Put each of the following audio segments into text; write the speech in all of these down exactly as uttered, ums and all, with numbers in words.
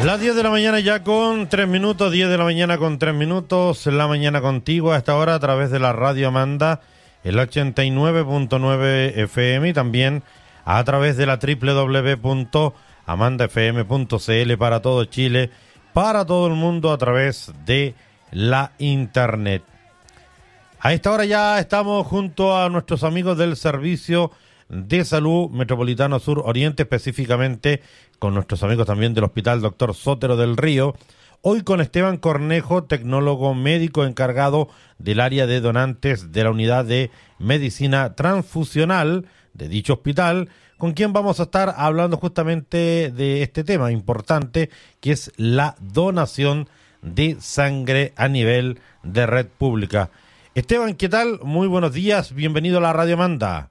Las diez de la mañana ya con tres minutos, diez de la mañana con tres minutos, la mañana contigo a esta hora a través de la radio Amanda, el ochenta y nueve punto nueve F M y también a través de la doble u doble u doble u punto amanda f m punto c l para todo Chile, para todo el mundo a través de la internet. A esta hora ya estamos junto a nuestros amigos del Servicio de Salud Metropolitano Sur Oriente, específicamente con nuestros amigos también del Hospital Doctor Sotero del Río. Hoy con Esteban Cornejo, tecnólogo médico encargado del área de donantes de la unidad de medicina transfusional de dicho hospital, con quien vamos a estar hablando justamente de este tema importante, que es la donación de sangre a nivel de red pública. Esteban, ¿qué tal? Muy buenos días, bienvenido a la Radio Amanda.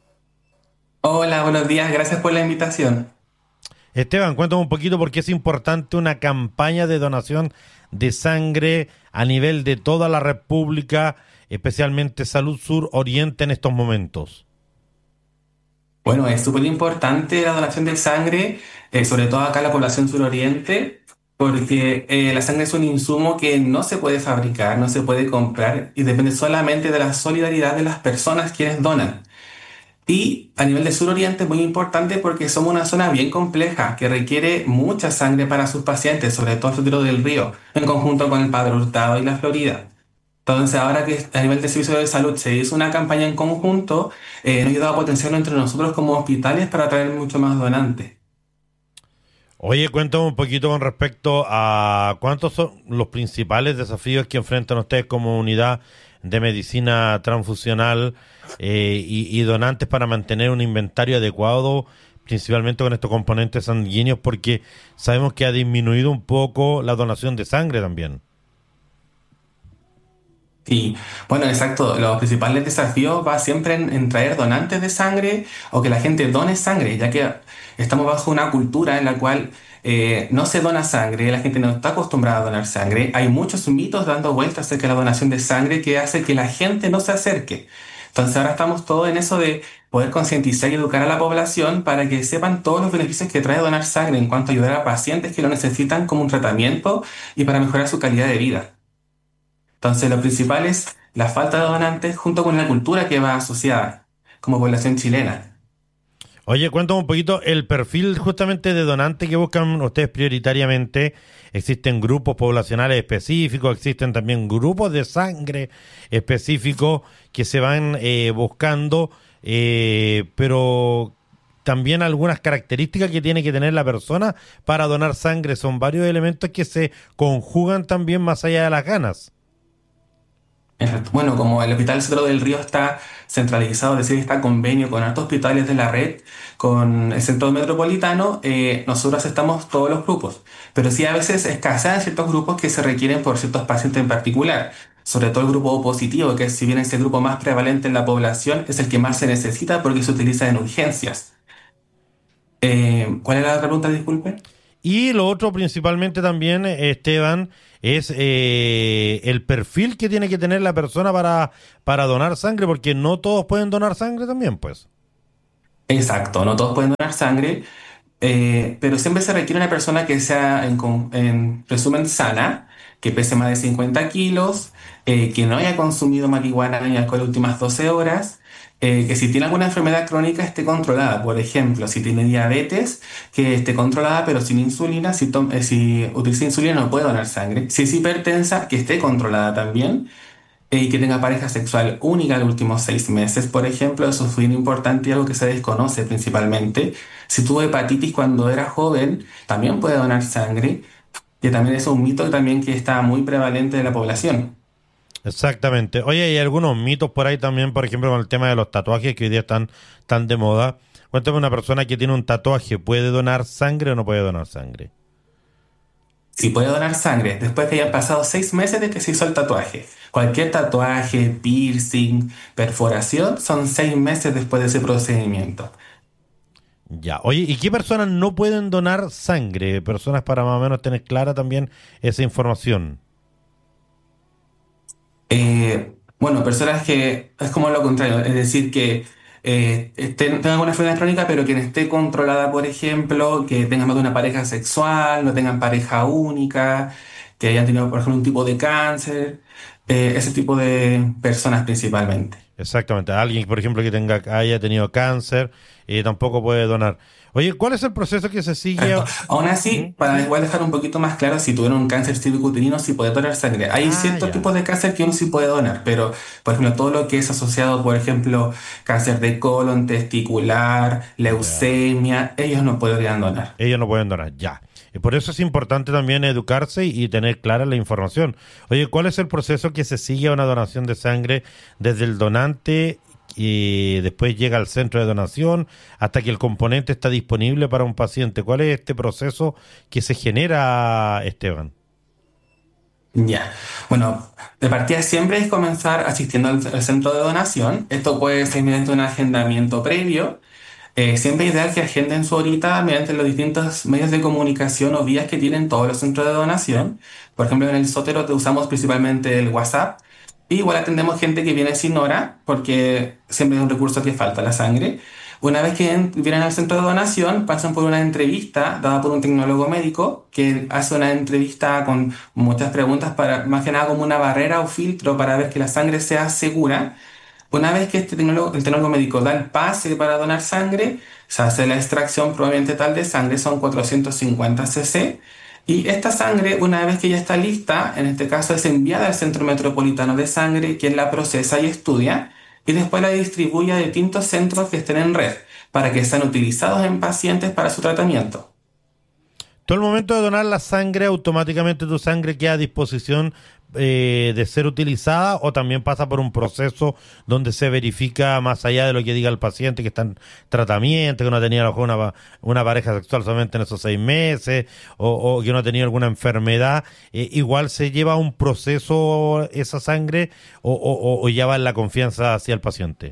Hola, buenos días, gracias por la invitación. Esteban, cuéntame un poquito por qué es importante una campaña de donación de sangre a nivel de toda la República, especialmente Salud Sur Oriente en estos momentos. Bueno, es súper importante la donación de sangre, eh, sobre todo acá en la población suroriente, porque eh, la sangre es un insumo que no se puede fabricar, no se puede comprar y depende solamente de la solidaridad de las personas quienes donan. Y a nivel de suroriente es muy importante porque somos una zona bien compleja que requiere mucha sangre para sus pacientes, sobre todo el Sotero del Río, en conjunto con el Padre Hurtado y la Florida. Entonces, ahora que a nivel de servicio de salud se hizo una campaña en conjunto, eh, nos ha ayudado a potenciarlo entre nosotros como hospitales para atraer mucho más donantes. Oye, cuéntame un poquito con respecto a cuántos son los principales desafíos que enfrentan ustedes como unidad de medicina transfusional eh, y, y donantes para mantener un inventario adecuado, principalmente con estos componentes sanguíneos, porque sabemos que ha disminuido un poco la donación de sangre también. Y bueno, exacto, los principales desafíos va siempre en, en traer donantes de sangre o que la gente done sangre, ya que estamos bajo una cultura en la cual eh, no se dona sangre, la gente no está acostumbrada a donar sangre. Hay muchos mitos dando vueltas acerca de la donación de sangre que hace que la gente no se acerque. Entonces ahora estamos todos en eso de poder concientizar y educar a la población para que sepan todos los beneficios que trae donar sangre en cuanto a ayudar a pacientes que lo necesitan como un tratamiento y para mejorar su calidad de vida. Entonces, lo principal es la falta de donantes junto con la cultura que va asociada como población chilena. Oye, cuéntame un poquito el perfil justamente de donante que buscan ustedes prioritariamente. ¿Existen grupos poblacionales específicos? ¿Existen también grupos de sangre específicos que se van eh, buscando? Eh, pero también algunas características que tiene que tener la persona para donar sangre. Son varios elementos que se conjugan también más allá de las ganas. Exacto. Bueno, como el Hospital Sotero del Río está centralizado, es decir, está en convenio con altos hospitales de la red, con el centro metropolitano, eh, nosotros aceptamos todos los grupos, pero sí a veces escasean ciertos grupos que se requieren por ciertos pacientes en particular, sobre todo el grupo O positivo, que si bien es el grupo más prevalente en la población, es el que más se necesita porque se utiliza en urgencias. Eh, ¿cuál era la otra pregunta, disculpe? Y lo otro principalmente también, eh, Esteban, es eh, el perfil que tiene que tener la persona para, para donar sangre, porque no todos pueden donar sangre también, pues. Exacto, no todos pueden donar sangre. Eh, pero siempre se requiere una persona que sea, en, con- en resumen, sana, que pese más de cincuenta kilos, eh, que no haya consumido marihuana ni alcohol las últimas doce horas, eh, que si tiene alguna enfermedad crónica esté controlada. Por ejemplo, si tiene diabetes, que esté controlada pero sin insulina. Si, tom- eh, si utiliza insulina no puede donar sangre. Si es hipertensa, que esté controlada también eh, y que tenga pareja sexual única los últimos seis meses, por ejemplo, eso es muy importante y algo que se desconoce principalmente. Si tuvo hepatitis cuando era joven, también puede donar sangre, que también es un mito también que está muy prevalente de la población. Exactamente. Oye, hay algunos mitos por ahí también, por ejemplo, con el tema de los tatuajes que hoy día están tan de moda. Cuéntame, una persona que tiene un tatuaje, ¿puede donar sangre o no puede donar sangre? Si puede donar sangre después que hayan pasado seis meses de que se hizo el tatuaje. Cualquier tatuaje, piercing, perforación, son seis meses después de ese procedimiento. Ya. Oye, ¿y qué personas no pueden donar sangre? Personas para más o menos tener clara también esa información. Eh, bueno, personas que es como lo contrario, es decir, que eh, esté- tenga alguna enfermedad crónica, pero que no esté controlada, por ejemplo, que tengan más de una pareja sexual, no tengan pareja única, que hayan tenido, por ejemplo, un tipo de cáncer, eh, ese tipo de personas principalmente. Exactamente. Alguien, por ejemplo, que tenga, haya tenido cáncer, eh, tampoco puede donar. Oye, ¿cuál es el proceso que se sigue? Correcto. Aún ¿Mm? así, para igual dejar un poquito más claro, si tuvieron un cáncer cívvico-uterino, sí puede donar sangre. Hay Ah, ciertos ya. tipos de cáncer que uno sí puede donar, pero, por ejemplo, todo lo que es asociado, por ejemplo, cáncer de colon, testicular, Ya. leucemia, ellos no podrían donar. Ellos no pueden donar, ya. Y por eso es importante también educarse y, y tener clara la información. Oye, ¿cuál es el proceso que se sigue a una donación de sangre desde el donante y después llega al centro de donación hasta que el componente está disponible para un paciente? ¿Cuál es este proceso que se genera, Esteban? Ya. Bueno, de partida siempre es comenzar asistiendo al, al centro de donación. Esto puede ser mediante un agendamiento previo. Eh, siempre es ideal que agenden su horita mediante los distintos medios de comunicación o vías que tienen todos los centros de donación. Por ejemplo, en el Sótero te usamos principalmente el WhatsApp. Y igual atendemos gente que viene sin hora, porque siempre es un recurso que falta, la sangre. Una vez que en- vienen al centro de donación, pasan por una entrevista dada por un tecnólogo médico que hace una entrevista con muchas preguntas para, más que nada como una barrera o filtro para ver que la sangre sea segura. Una vez que este tecnólogo, el tecnólogo médico da el pase para donar sangre, se hace la extracción probablemente tal de sangre, son cuatrocientos cincuenta cc. Y esta sangre, una vez que ya está lista, en este caso es enviada al Centro Metropolitano de Sangre, quien la procesa y estudia, y después la distribuye a distintos centros que estén en red, para que sean utilizados en pacientes para su tratamiento. Tú al momento de donar la sangre, automáticamente tu sangre queda a disposición eh, de ser utilizada o también pasa por un proceso donde se verifica más allá de lo que diga el paciente que está en tratamiento, que no ha tenido a lo mejor una, pa- una pareja sexual solamente en esos seis meses o, o que no ha tenido alguna enfermedad, eh, igual se lleva un proceso esa sangre o, o, o o ya va en la confianza hacia el paciente.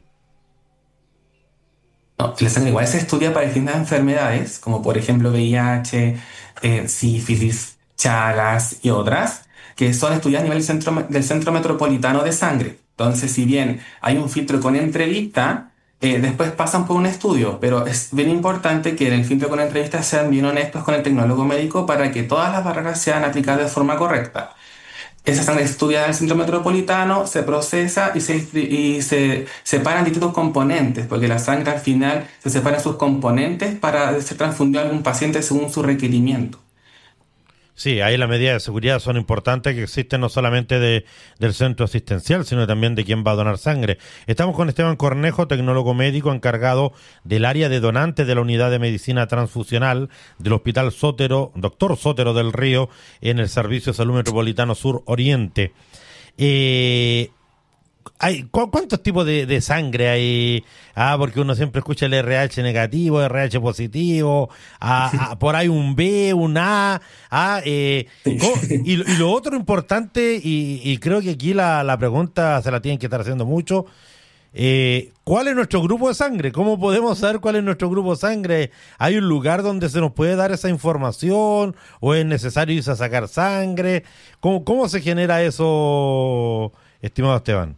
No, la sangre igual se estudia para distintas enfermedades, como por ejemplo V I H, eh, sífilis, Chagas y otras, que son estudiadas a nivel del centro, del Centro Metropolitano de Sangre. Entonces, si bien hay un filtro con entrevista, eh, después pasan por un estudio, pero es bien importante que en el filtro con entrevista sean bien honestos con el tecnólogo médico para que todas las barreras sean aplicadas de forma correcta. Esa sangre es estudiada en el centro metropolitano, se procesa y se, distri- y se separan distintos componentes, porque la sangre al final se separa en sus componentes para ser transfundida a algún paciente según su requerimiento. Sí, ahí las medidas de seguridad son importantes que existen no solamente de, del centro asistencial, sino también de quien va a donar sangre. Estamos con Esteban Cornejo, tecnólogo médico encargado del área de donantes de la Unidad de Medicina Transfusional del Hospital Sótero, Doctor Sótero del Río, en el Servicio de Salud Metropolitano Sur Oriente. Eh, hay, ¿cu- ¿Cuántos tipos de, de sangre hay? Ah, porque uno siempre escucha el R H negativo, R H positivo, ah, ah, por ahí un B, un A, ah, eh, ¿cómo? Sí. y, lo- y lo otro importante, y, y creo que aquí la, la pregunta se la tienen que estar haciendo mucho, eh, ¿cuál es nuestro grupo de sangre? ¿Cómo podemos saber cuál es nuestro grupo de sangre? ¿Hay un lugar donde se nos puede dar esa información? ¿O es necesario irse a sacar sangre? ¿Cómo, cómo se genera eso, estimado Esteban?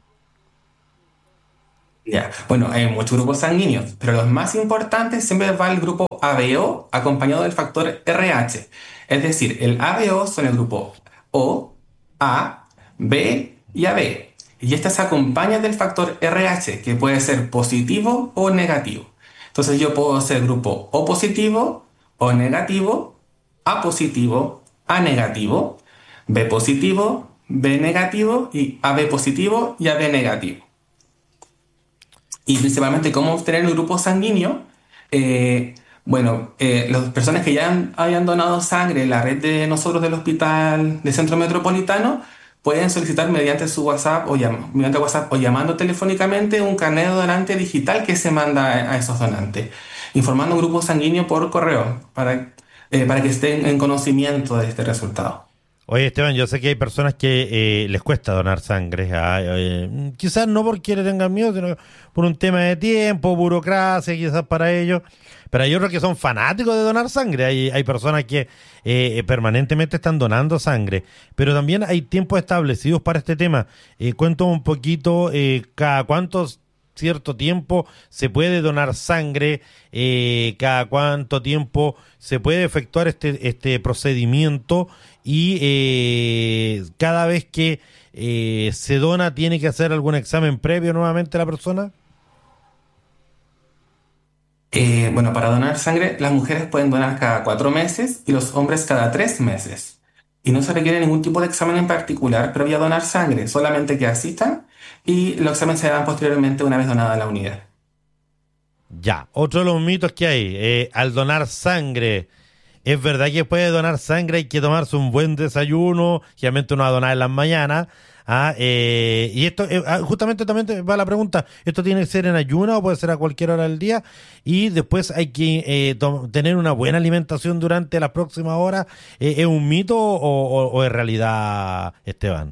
Ya. Bueno, hay muchos grupos sanguíneos, pero los más importantes siempre va el grupo A B O acompañado del factor R H. Es decir, el A B O son el grupo O, A, B y A B. Y estas se acompañan del factor R H, que puede ser positivo o negativo. Entonces yo puedo ser grupo O positivo, O negativo, A positivo, A negativo, B positivo, B negativo y A B positivo y A B negativo. Y principalmente cómo obtener el grupo sanguíneo. Eh, bueno, eh, las personas que ya han- hayan donado sangre en la red de nosotros del hospital de Centro Metropolitano pueden solicitar mediante su WhatsApp o, llam- mediante WhatsApp o llamando telefónicamente un carnet de donante digital que se manda a, a esos donantes, informando un grupo sanguíneo por correo para, eh, para que estén en conocimiento de este resultado. Oye, Esteban, yo sé que hay personas que eh, les cuesta donar sangre. ah, eh, mm, quizás no porque le tengan miedo, sino por un tema de tiempo, burocracia, quizás para ellos. Pero hay otros que son fanáticos de donar sangre. Hay, hay personas que eh, permanentemente están donando sangre. Pero también hay tiempos establecidos para este tema. Eh, cuento un poquito, eh, cada cuántos cierto tiempo se puede donar sangre, eh, cada cuánto tiempo se puede efectuar este, este procedimiento y eh, cada vez que eh, se dona tiene que hacer algún examen previo nuevamente la persona. Eh, bueno, para donar sangre, las mujeres pueden donar cada cuatro meses y los hombres cada tres meses. Y no se requiere ningún tipo de examen en particular previo a donar sangre, solamente que asistan y los exámenes se dan posteriormente una vez donada la unidad. Ya, otro de los mitos que hay, eh, al donar sangre, ¿es verdad que puede donar sangre? Hay que tomarse un buen desayuno, generalmente uno va a donar en las mañanas. Ah, eh, y esto, eh, ah, justamente también te va la pregunta, ¿esto tiene que ser en ayuno o puede ser a cualquier hora del día? Y después hay que eh, to- tener una buena alimentación durante las próximas horas. Eh, ¿es un mito o, o- o es realidad, Esteban?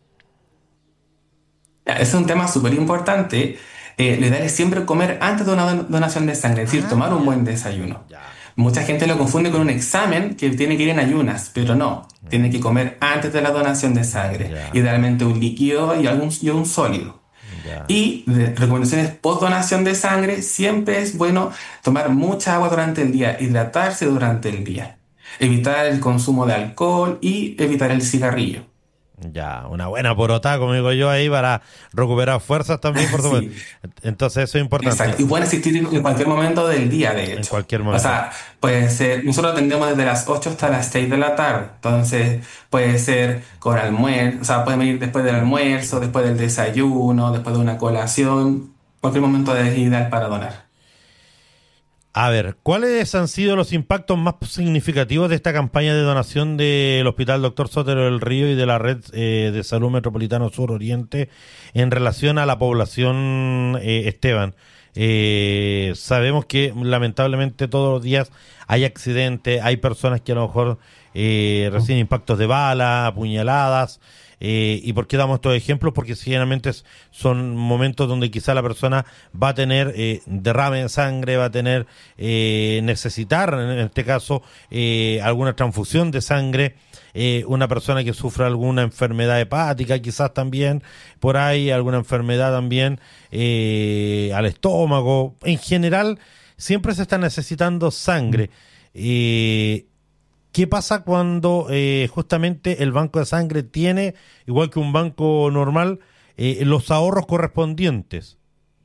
Ya, ese es un tema súper importante. Eh, lo ideal es siempre comer antes de una don- donación de sangre, es decir, Ah, tomar un ya, buen desayuno. ya, Mucha gente lo confunde con un examen que tiene que ir en ayunas, pero no, tiene que comer antes de la donación de sangre, ya, idealmente un líquido y, algún, y un sólido. ya. Y de recomendaciones post donación de sangre, siempre es bueno tomar mucha agua durante el día, hidratarse durante el día, evitar el consumo de alcohol y evitar el cigarrillo. Ya, una buena porota, como digo yo, ahí para recuperar fuerzas también, por supuesto. Sí, Entonces eso es importante exacto. Y pueden existir en cualquier momento del día, de en hecho. cualquier O momento. sea, puede ser, nosotros atendemos desde las ocho hasta las seis de la tarde. Entonces, puede ser con almuerzo, o sea, puede venir después del almuerzo, después del desayuno, después de una colación. Cualquier momento es ideal para donar. A ver, ¿cuáles han sido los impactos más significativos de esta campaña de donación del Hospital Doctor Sotero del Río y de la Red eh, de Salud Metropolitano Sur Oriente en relación a la población, eh, Esteban? Eh, sabemos que lamentablemente todos los días hay accidentes, hay personas que a lo mejor eh, reciben impactos de bala, apuñaladas. Eh, ¿y por qué damos estos ejemplos? Porque generalmente es- son momentos donde quizá la persona va a tener eh, derrame de sangre, va a tener, eh, necesitar, en este caso, eh, alguna transfusión de sangre, eh, una persona que sufra alguna enfermedad hepática, quizás también, por ahí, alguna enfermedad también eh, al estómago. En general, siempre se está necesitando sangre. Eh, ¿Qué pasa cuando eh, justamente el banco de sangre tiene, igual que un banco normal, eh, los ahorros correspondientes?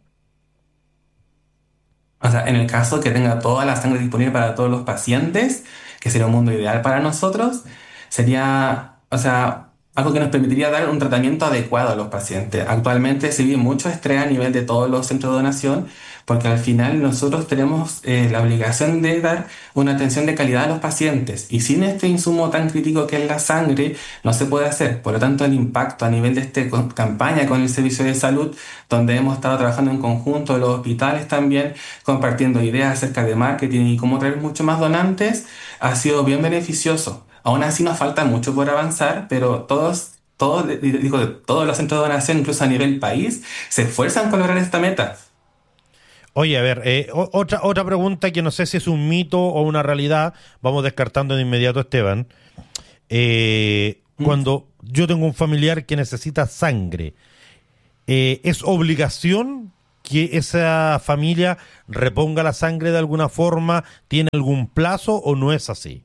O sea, en el caso que tenga toda la sangre disponible para todos los pacientes, que sería un mundo ideal para nosotros, sería, o sea, algo que nos permitiría dar un tratamiento adecuado a los pacientes. Actualmente se vive mucho estrés a nivel de todos los centros de donación, porque al final nosotros tenemos eh, la obligación de dar una atención de calidad a los pacientes, y sin este insumo tan crítico que es la sangre, no se puede hacer. Por lo tanto, el impacto a nivel de esta campaña con el servicio de salud, donde hemos estado trabajando en conjunto, los hospitales también, compartiendo ideas acerca de marketing y cómo traer mucho más donantes, ha sido bien beneficioso. Aún así nos falta mucho por avanzar, pero todos, todos, digo, todos los centros de donación, incluso a nivel país, se esfuerzan por lograr esta meta. Oye, a ver, eh, o- otra, otra pregunta que no sé si es un mito o una realidad, vamos descartando de inmediato, Esteban. Eh, ¿Mm? cuando yo tengo un familiar que necesita sangre, eh, ¿es obligación que esa familia reponga la sangre de alguna forma? ¿Tiene algún plazo o no es así?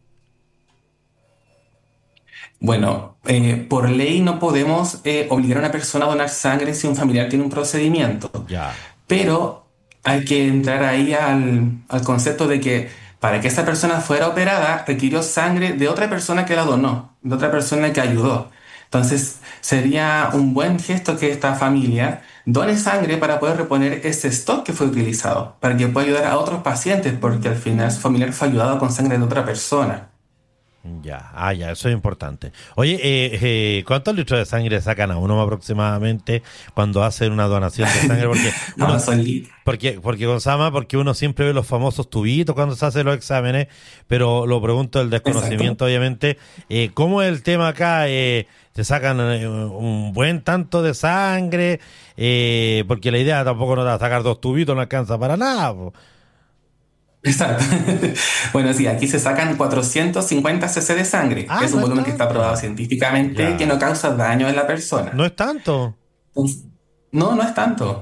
Bueno, eh, por ley no podemos eh, obligar a una persona a donar sangre si un familiar tiene un procedimiento, Ya. pero hay que entrar ahí al, al concepto de que para que esa persona fuera operada requirió sangre de otra persona que la donó, de otra persona que ayudó. Entonces sería un buen gesto que esta familia done sangre para poder reponer ese stock que fue utilizado, para que pueda ayudar a otros pacientes, porque al final su familiar fue ayudado con sangre de otra persona. Ya, ah, ya, eso es importante. Oye, eh, eh, ¿cuántos litros de sangre sacan a uno aproximadamente cuando hacen una donación de sangre? Porque No, uno, son li- porque, porque Gonzama, porque uno siempre ve los famosos tubitos cuando se hacen los exámenes, pero lo pregunto del Exacto. desconocimiento, obviamente. Eh, ¿cómo es el tema acá? Eh, ¿te sacan eh, un buen tanto de sangre? Eh, porque la idea tampoco no da sacar dos tubitos, no alcanza para nada, po. Exacto. Bueno, sí, aquí se sacan cuatrocientos cincuenta cc de sangre, que Ah, es no un es volumen que está probado tanto. científicamente que Ya, no causa daño en la no persona. es tanto. Entonces, no, no es tanto.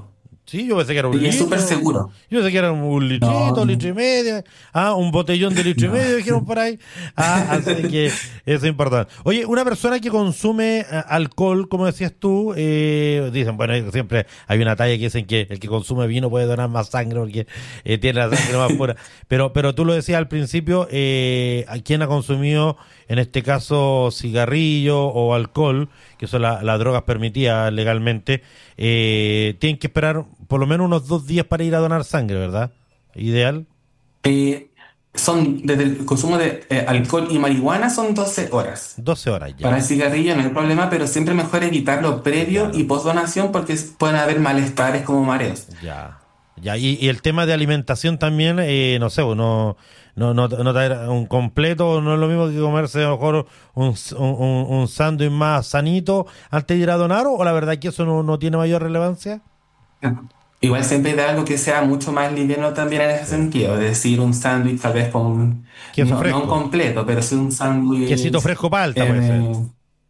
Sí, yo pensé que era un Y es súper litro. seguro. Yo pensé que era un litrito, No, litro y medio. Ah, un botellón de litro y no. medio, dijeron por ahí. Ah, así que eso es importante. Oye, una persona que consume eh, alcohol, como decías tú, eh, dicen, bueno, siempre hay una talla que dicen que el que consume vino puede donar más sangre porque eh, tiene la sangre más pura. Pero, pero tú lo decías al principio, eh, ¿a quién ha consumido, en este caso, cigarrillo o alcohol, que son la- las drogas permitidas legalmente? Eh, tienen que esperar por lo menos unos dos días para ir a donar sangre, ¿verdad? Ideal. Eh, Son desde el consumo de eh, alcohol y marihuana son doce horas. Doce horas Para ya. el cigarrillo no hay problema, pero siempre mejor evitarlo previo y Claro, post donación porque s- pueden haber malestares como mareos. ya. Ya, y, y el tema de alimentación también, eh, no sé, no, no, no, no traer un completo, no es lo mismo que comerse a lo mejor un, s- un, un- un sándwich más sanito antes de ir a donar, o la verdad que eso no, no tiene mayor relevancia. Igual siempre da algo que sea mucho más liviano también en ese Sí. sentido, es decir, un sándwich tal vez con, un- Queso no, no un fresco, completo, pero sí un quesito sándwich. fresco palta puede ser. eh,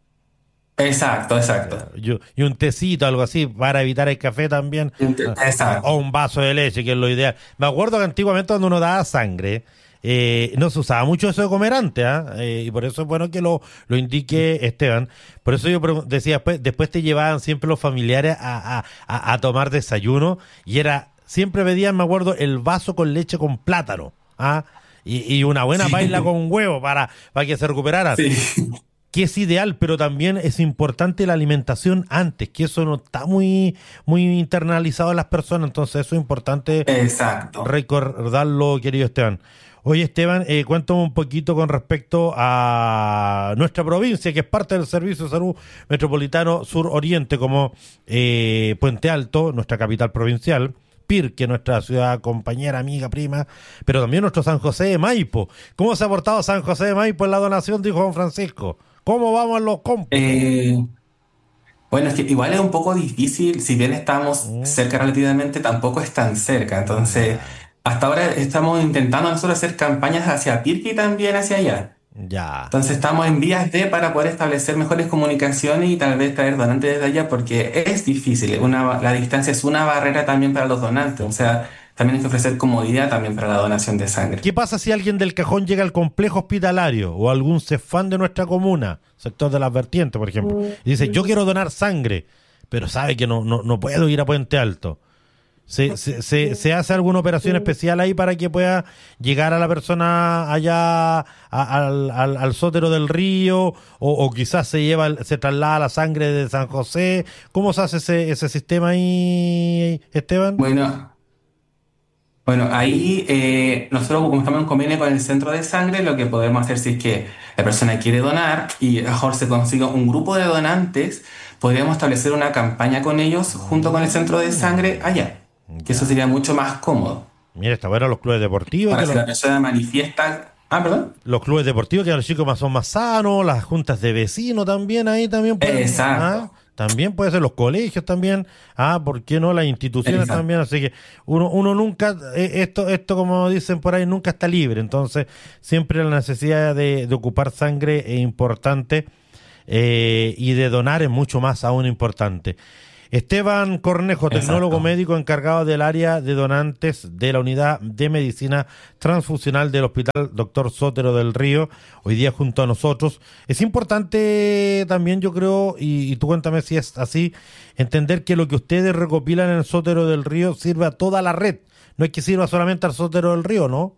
exacto, exacto. Ya, Y, y un tecito, algo así, para evitar el café también. ah, O, o Exacto. un vaso de leche, que es lo ideal. Me acuerdo que antiguamente cuando uno daba sangre, eh, no se usaba mucho eso de comer antes, ¿ah? Eh, y por eso es bueno que lo, lo indique Esteban. Por eso yo pregun- decía, después, después te llevaban siempre los familiares a, a, a- a tomar desayuno y era, siempre pedían, me acuerdo, el vaso con leche con plátano, ¿ah? Y, y una buena paila Sí, con huevo para, para que se recuperaran, sí, que es ideal, pero también es importante la alimentación antes, que eso no está muy, muy internalizado en las personas, entonces eso es importante exacto. recordarlo, querido Esteban. Oye, Esteban, eh, cuéntame un poquito con respecto a nuestra provincia, que es parte del Servicio de Salud Metropolitano Sur Oriente, como eh, Puente Alto, nuestra capital provincial, Pirque, nuestra ciudad compañera, amiga, prima, pero también nuestro San José de Maipo. ¿Cómo se ha portado San José de Maipo en la donación, dijo Juan Francisco? ¿Cómo vamos en los cómputos? Eh, bueno, es que igual es un poco difícil, si bien estamos Mm, cerca relativamente, tampoco es tan cerca. Entonces, ya, hasta ahora estamos intentando nosotros hacer campañas hacia Pirque y también hacia allá. ya. Entonces estamos en vías de para poder establecer mejores comunicaciones y tal vez traer donantes desde allá porque es difícil. Una, ba- la distancia es una barrera también para los donantes. O sea, también hay que ofrecer comodidad también para la donación de sangre. ¿Qué pasa si alguien del Cajón llega al complejo hospitalario o algún cefán de nuestra comuna, sector de las vertientes, por ejemplo, y dice, yo quiero donar sangre, pero sabe que no, no, no puedo ir a Puente Alto? ¿Se, se, se, se hace alguna operación especial ahí para que pueda llegar a la persona allá a- al, al, al Sótero del Río? O, o quizás se lleva, el- se traslada la sangre de San José. ¿Cómo se hace ese, ese sistema ahí, Esteban? Bueno, bueno, ahí eh, nosotros como estamos en convenio con el centro de sangre, lo que podemos hacer si es que la persona quiere donar y a lo mejor se consigue un grupo de donantes, podríamos establecer una campaña con ellos junto con el centro de sangre Mm, allá, que eso ya. sería mucho más cómodo. Mira, está bueno los clubes deportivos, Para que si los, la persona manifiesta... Ah, perdón. los clubes deportivos, que los chicos más son más sanos, las juntas de vecinos también ahí también pueden, ah, Exacto, también puede ser los colegios también, ah, ¿por qué no? Las instituciones exacto. también, así que uno, uno nunca, eh, esto, esto como dicen por ahí, nunca está libre, entonces siempre la necesidad de, de ocupar sangre es importante, eh, y de donar es mucho más aún importante. Esteban Cornejo, tecnólogo Exacto. médico encargado del área de donantes de la unidad de medicina transfusional del Hospital Doctor Sótero del Río, hoy día junto a nosotros. Es importante también, yo creo, y, y tú cuéntame si es así, entender que lo que ustedes recopilan en el Sótero del Río sirve a toda la red. No es que sirva solamente al Sótero del Río, ¿no?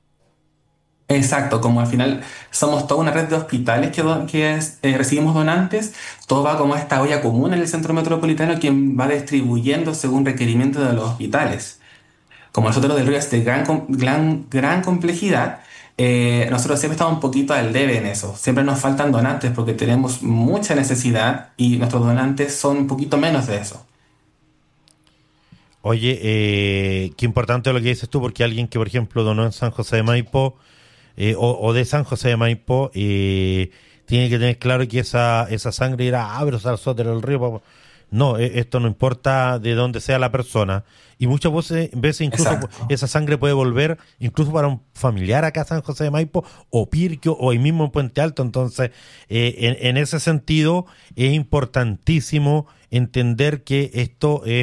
Exacto, como al final somos toda una red de hospitales que, do- que es- eh, recibimos donantes, todo va como a esta olla común en el centro metropolitano quien va distribuyendo según requerimiento de los hospitales. Como nosotros del Río es de gran, com- gran, gran complejidad, eh, nosotros siempre estamos un poquito al debe en eso. Siempre nos faltan donantes porque tenemos mucha necesidad y nuestros donantes son un poquito menos de eso. Oye, eh, qué importante lo que dices tú, porque alguien que, por ejemplo, donó en San José de Maipo, eh, o, o de San José de Maipo, eh, tiene que tener claro que esa, esa sangre irá a abrir al Sótero del Río. pa- No, eh, esto no importa de dónde sea la persona. Y muchas veces, veces incluso pu- Exacto, esa sangre puede volver incluso para un familiar acá en San José de Maipo, o Pirquio, o ahí mismo en Puente Alto. Entonces, eh, en, en ese sentido, es importantísimo entender que esto es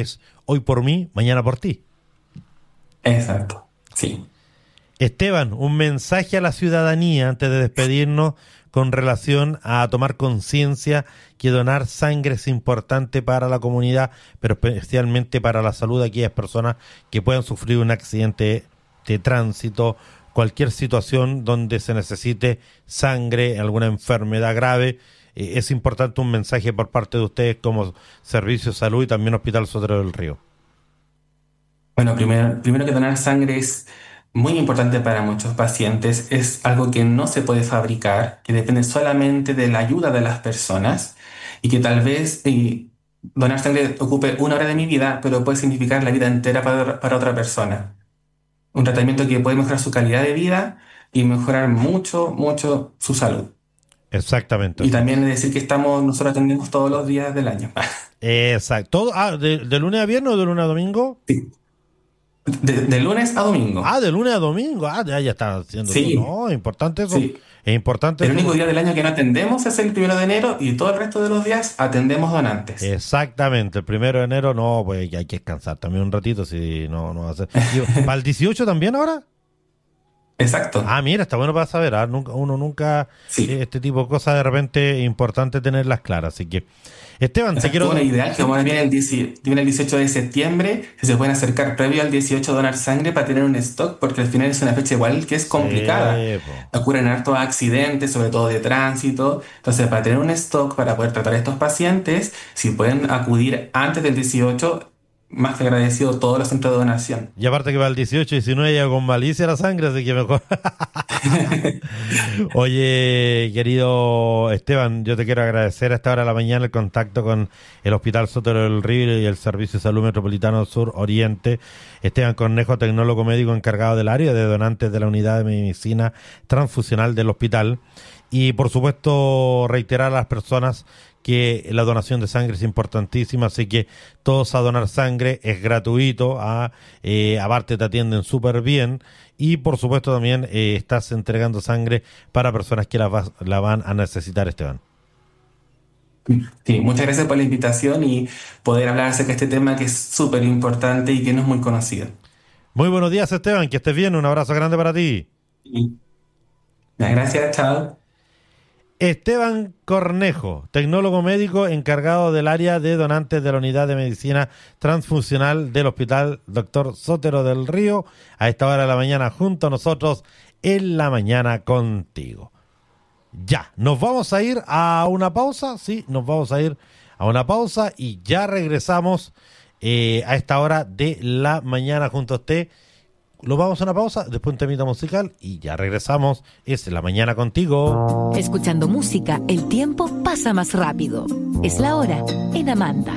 hoy por mí, mañana por ti. Exacto, sí. Esteban, un mensaje a la ciudadanía antes de despedirnos con relación a tomar conciencia que donar sangre es importante para la comunidad, pero especialmente para la salud de aquellas personas que puedan sufrir un accidente de tránsito, cualquier situación donde se necesite sangre, alguna enfermedad grave. Eh, es importante un mensaje por parte de ustedes como Servicio de Salud y también Hospital Sotero del Río. Bueno, primero, primero que donar sangre es muy importante para muchos pacientes. Es algo que no se puede fabricar, que depende solamente de la ayuda de las personas y que tal vez eh, donar sangre ocupe una hora de mi vida, pero puede significar la vida entera para, para otra persona. Un tratamiento que puede mejorar su calidad de vida y mejorar mucho, mucho su salud. Exactamente. Y también decir que estamos, nosotros atendemos todos los días del año. Exacto. ¿Todo, ah, de, ¿De lunes a viernes o de lunes a domingo? Sí. De, de lunes a domingo. Ah, de lunes a domingo. Ah, ya, ya está haciendo sí. todo. No, importante eso. Sí. Es importante. El eso. único día del año que no atendemos es el primero de enero y todo el resto de los días atendemos donantes. Exactamente. El primero de enero no, pues hay que descansar también un ratito si no, no va a ser. ¿Para el dieciocho también ahora? Exacto. Ah, mira, está bueno para saber. ¿ah? Nunca, uno nunca, sí. eh, este tipo de cosas de repente es importante tenerlas claras. Así que, Esteban, Exacto, te quiero... Bueno, ideal que como viene el, viene el dieciocho de septiembre, si se pueden acercar previo al dieciocho a donar sangre para tener un stock, porque al final es una fecha igual que es complicada. Sí, ocurren hartos accidentes, sobre todo de tránsito. Entonces, para tener un stock, para poder tratar a estos pacientes, si pueden acudir antes del dieciocho, más que agradecido todos los centros de donación. Y aparte que va el dieciocho y si no ella con malicia la sangre, así que mejor. Oye, querido Esteban, yo te quiero agradecer a esta hora de la mañana el contacto con el Hospital Sotero del Río y el Servicio de Salud Metropolitano Sur Oriente. Esteban Cornejo, tecnólogo médico encargado del área de donantes de la Unidad de Medicina Transfusional del hospital. Y por supuesto reiterar a las personas que la donación de sangre es importantísima, así que todos a donar sangre, es gratuito, a, eh, aparte te atienden súper bien y por supuesto también eh, estás entregando sangre para personas que la, va, la van a necesitar, Esteban. Sí, muchas gracias por la invitación y poder hablar acerca de este tema que es súper importante y que no es muy conocido. Muy buenos días, Esteban, que estés bien, un abrazo grande para ti. Sí. Gracias, chao. Esteban Cornejo, tecnólogo médico encargado del área de donantes de la Unidad de Medicina Transfuncional del Hospital Doctor Sotero del Río, a esta hora de la mañana junto a nosotros en La Mañana Contigo. Ya, nos vamos a ir a una pausa, sí, nos vamos a ir a una pausa y ya regresamos eh, a esta hora de la mañana junto a usted. Lo vamos a una pausa, después un temita musical y ya regresamos. Es La Mañana Contigo. Escuchando música, el tiempo pasa más rápido. Es la hora en Amanda.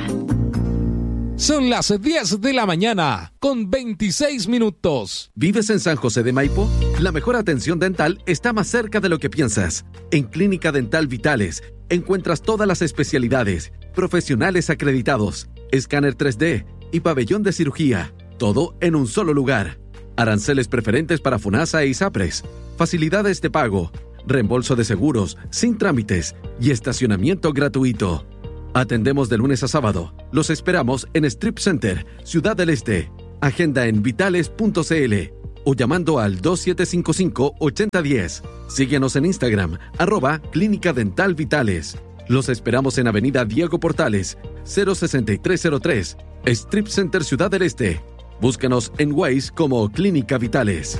Son las diez de la mañana, con veintiséis minutos. ¿Vives en San José de Maipo? La mejor atención dental está más cerca de lo que piensas. En Clínica Dental Vitales encuentras todas las especialidades, profesionales acreditados, escáner tres D y pabellón de cirugía. Todo en un solo lugar. Aranceles preferentes para FONASA e ISAPRES, facilidades de pago, reembolso de seguros, sin trámites y estacionamiento gratuito. Atendemos de lunes a sábado. Los esperamos en Strip Center, Ciudad del Este. Agenda en vitales punto c l o llamando al dos siete cinco cinco, ocho cero uno cero. Síguenos en Instagram, arroba Clínica Dental Vitales. Los esperamos en Avenida Diego Portales, cero sesenta y tres cero tres, Strip Center, Ciudad del Este. Búscanos en Waze como Clínica Vitales.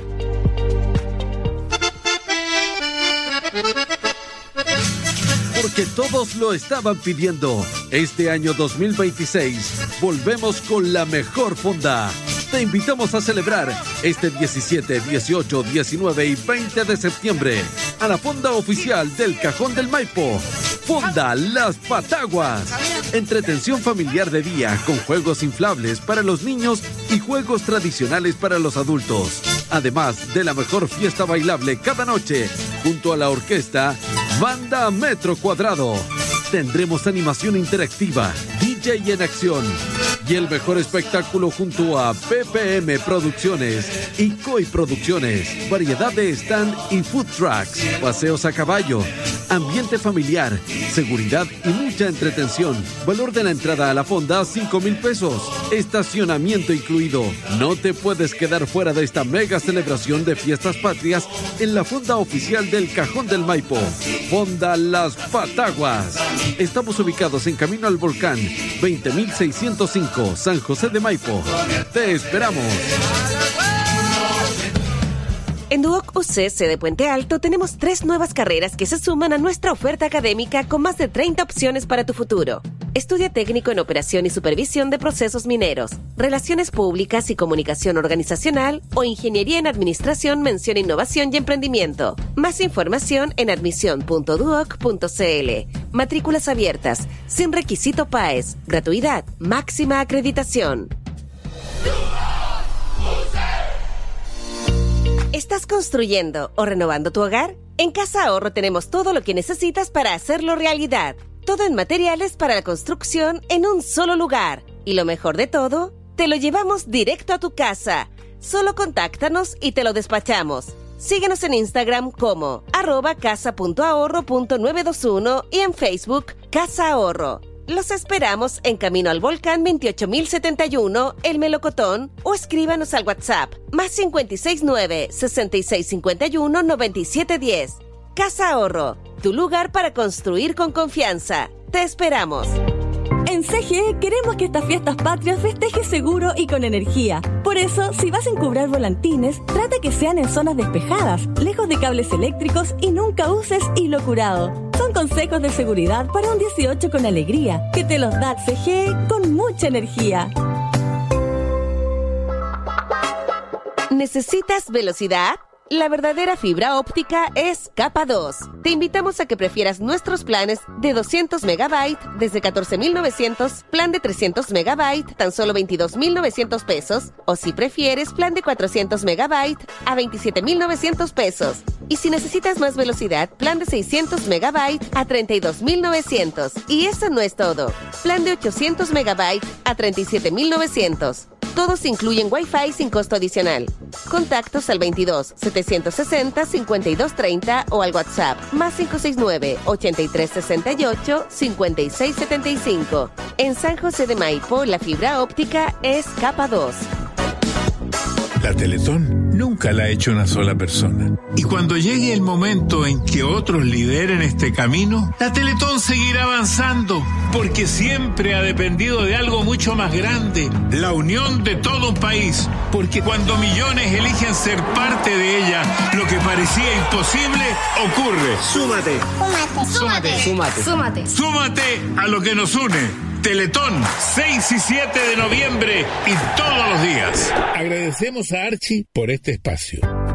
Porque todos lo estaban pidiendo. Este año dos mil veintiséis, volvemos con la mejor fonda. Te invitamos a celebrar este diecisiete, dieciocho, diecinueve y veinte de septiembre a la fonda oficial del Cajón del Maipo. Fonda Las Pataguas. Entretención familiar de día con juegos inflables para los niños y juegos tradicionales para los adultos. Además de la mejor fiesta bailable cada noche junto a la orquesta Banda Metro Cuadrado. Tendremos animación interactiva, D J en acción y el mejor espectáculo junto a P P M Producciones y C O I Producciones. Variedad de stand y food trucks, paseos a caballo, ambiente familiar, seguridad y mucha entretención. Valor de la entrada a la fonda, cinco mil pesos. Estacionamiento incluido. No te puedes quedar fuera de esta mega celebración de fiestas patrias en la fonda oficial del Cajón del Maipo. Fonda Las Pataguas. Estamos ubicados en Camino al Volcán, veinte mil seiscientos cinco, San José de Maipo. Te esperamos. En Duoc U C C de Puente Alto tenemos tres nuevas carreras que se suman a nuestra oferta académica con más de treinta opciones para tu futuro. Estudia técnico en operación y supervisión de procesos mineros, relaciones públicas y comunicación organizacional o ingeniería en administración, mención, innovación y emprendimiento. Más información en admisión punto duoc punto c l. Matrículas abiertas, sin requisito P A E S, gratuidad, máxima acreditación. ¿Estás construyendo o renovando tu hogar? En Casa Ahorro tenemos todo lo que necesitas para hacerlo realidad. Todo en materiales para la construcción en un solo lugar. Y lo mejor de todo, te lo llevamos directo a tu casa. Solo contáctanos y te lo despachamos. Síguenos en Instagram como arroba casa punto ahorro punto novecientos veintiuno y en Facebook Casa Ahorro. Los esperamos en Camino al Volcán veintiocho mil setenta y uno, El Melocotón, o escríbanos al WhatsApp más cinco seis nueve, sesenta y seis cincuenta y uno, noventa y siete diez. Casa Ahorro, tu lugar para construir con confianza. Te esperamos. En C G E queremos que estas fiestas patrias festejes seguro y con energía. Por eso, si vas a encubrar volantines, trata que sean en zonas despejadas, lejos de cables eléctricos y nunca uses hilo curado. Son consejos de seguridad para un dieciocho con alegría, que te los da C G E con mucha energía. ¿Necesitas velocidad? La verdadera fibra óptica es Capa dos. Te invitamos a que prefieras nuestros planes de doscientos megabytes desde catorce mil novecientos, plan de trescientos megabytes tan solo veintidós mil novecientos pesos, o si prefieres plan de cuatrocientos megabytes a veintisiete mil novecientos pesos. Y si necesitas más velocidad, plan de seiscientos megabytes a treinta y dos mil novecientos. Y eso no es todo. Plan de ochocientos megabytes a treinta y siete mil novecientos. Todos incluyen Wi-Fi sin costo adicional. Contactos al veintidós, setecientos sesenta, cincuenta y dos treinta o al WhatsApp más cinco seis nueve, ochenta y tres sesenta y ocho, cincuenta y seis setenta y cinco. En San José de Maipo, la fibra óptica es Capa dos. La Teletón nunca la ha hecho una sola persona. Y cuando llegue el momento en que otros lideren este camino, la Teletón seguirá avanzando, porque siempre ha dependido de algo mucho más grande, la unión de todo un país. Porque cuando millones eligen ser parte de ella, lo que parecía imposible ocurre. Súmate. Súmate. Súmate. Súmate. Súmate. Súmate a lo que nos une. Teletón, seis y siete de noviembre y todos los días. Agradecemos a Archie por este espacio.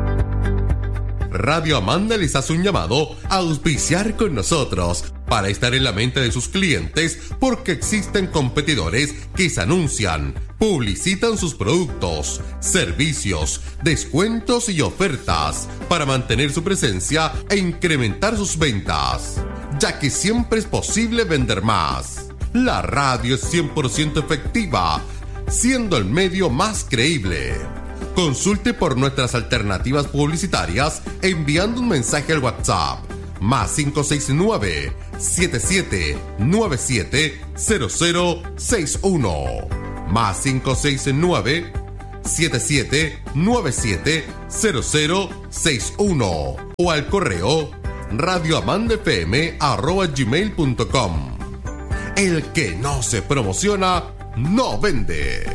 Radio Amanda les hace un llamado a auspiciar con nosotros para estar en la mente de sus clientes, porque existen competidores que se anuncian, publicitan sus productos, servicios, descuentos y ofertas para mantener su presencia e incrementar sus ventas, ya que siempre es posible vender más. La radio es cien por ciento efectiva, siendo el medio más creíble. Consulte por nuestras alternativas publicitarias enviando un mensaje al WhatsApp más cinco seis nueve, siete siete nueve siete, cero cero seis uno más cinco seis nueve, siete siete nueve siete, cero cero seis uno o al correo radioamandafm arroba gmail punto com. El que no se promociona, no vende.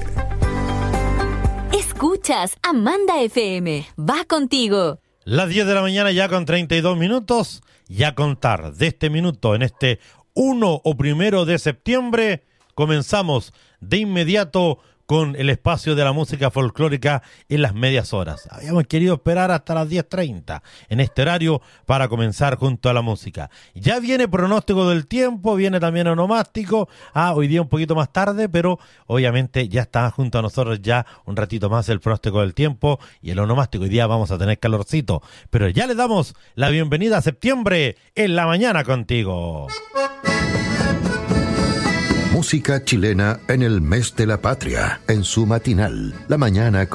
Escuchas Amanda F M. Va contigo. Las diez de la mañana ya con treinta y dos minutos. Y a contar de este minuto, en este uno o primero de septiembre, comenzamos de inmediato con el espacio de la música folclórica en las medias horas. Habíamos querido esperar hasta las diez treinta en este horario para comenzar junto a la música. Ya viene pronóstico del tiempo, viene también onomástico. Ah, hoy día un poquito más tarde, pero obviamente ya está junto a nosotros ya un ratito más el pronóstico del tiempo y el onomástico. Hoy día vamos a tener calorcito, pero ya le damos la bienvenida a septiembre en la mañana contigo. Música chilena en el mes de la patria, en su matinal, La Mañana